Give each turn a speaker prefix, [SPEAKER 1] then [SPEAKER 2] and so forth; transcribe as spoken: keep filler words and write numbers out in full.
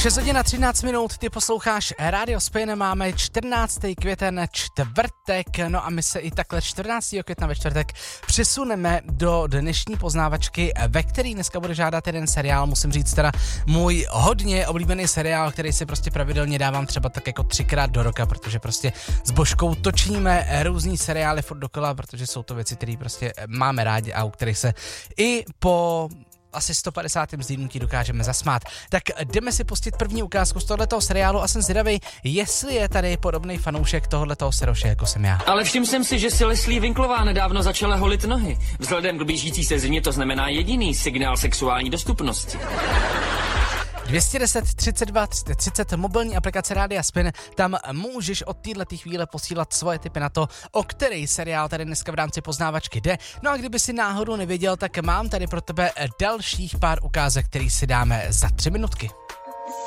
[SPEAKER 1] šest hodin a třináct minut, ty posloucháš Radio Spin, máme čtrnáctého květen, čtvrtek, no a my se i takhle čtrnáctého května ve čtvrtek přesuneme do dnešní poznávačky, ve který dneska bude žádat jeden seriál, musím říct teda můj hodně oblíbený seriál, který si prostě pravidelně dávám třeba tak jako třikrát do roka, protože prostě s Božkou točíme různý seriály furt dokola, protože jsou to věci, které prostě máme rádi a u kterých se i po asi sto padesátém zlídnutí dokážeme zasmát. Tak jdeme si pustit první ukázku z tohoto seriálu a jsem zvědavej, jestli je tady podobný fanoušek tohoto seroše, jako jsem já.
[SPEAKER 2] Ale všiml jsem si, že si Leslie Winklová nedávno začala holit nohy. Vzhledem k blížící se zimě to znamená jediný signál sexuální dostupnosti.
[SPEAKER 1] dvě stě deset třicet dva třicet mobilní aplikace Rádia Spin, tam můžeš od této chvíle posílat svoje tipy na to, o který seriál tady dneska v rámci poznávačky jde. No a kdyby si náhodou nevěděl, tak mám tady pro tebe dalších pár ukázek, který si dáme za tři minutky.